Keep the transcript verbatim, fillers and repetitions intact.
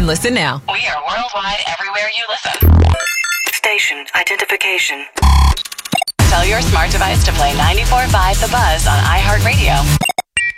and listen now. We are worldwide everywhere you listen. Station identification. Tell your smart device to play ninety-four point five The Buzz on iHeartRadio.